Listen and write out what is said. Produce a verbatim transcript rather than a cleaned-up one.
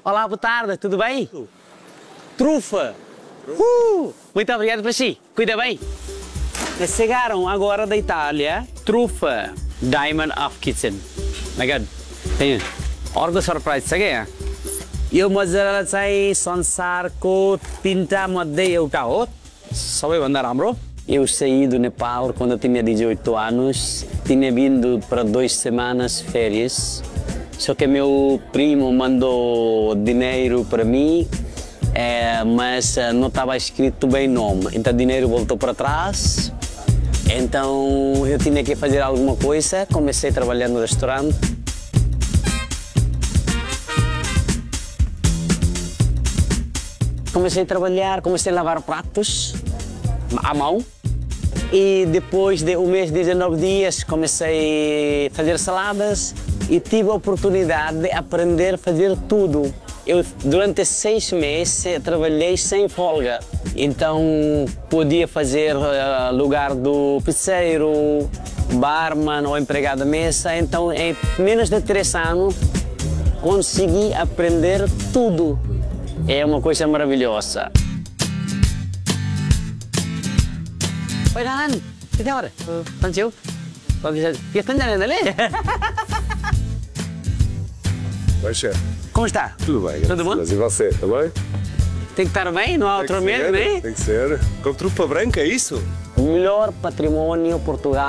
Olá, boa tarde, tudo bem? Trufa! Uh, muito obrigado para si, cuida bem. Chegaram agora da Itália, trufa, Diamond of Kitchen. My God, tem orgo surprise सगळे. यो मोzzarella चाहिँ संसारको तीनटा मध्ये एउटा हो, सबैभन्दा राम्रो. Eu saí do Nepal quando eu tinha dezoito anos, tinha vindo para duas semanas férias, só que meu primo mandou dinheiro para mim, é, mas não estava escrito bem nome, então o dinheiro voltou para trás, então eu tinha que fazer alguma coisa, comecei a trabalhar no restaurante. Comecei a trabalhar, comecei a lavar pratos à mão. E depois de um mês, dezenove dias, comecei a fazer saladas e tive a oportunidade de aprender a fazer tudo. Eu, durante seis meses, trabalhei sem folga. Então, podia fazer uh, lugar do pizzeiro, barman ou empregado de mesa. Então, em menos de três anos, consegui aprender tudo. É uma coisa maravilhosa. Oi, Nan, que hora? Estão chill? Que estão já ali? Oi, chefe. Como está? Tudo bem. Tudo bom? E você, está bem? Tem que estar bem, não há outro medo, né? Tem que ser. Com trufa branca, é isso? O melhor patrimônio Portugal.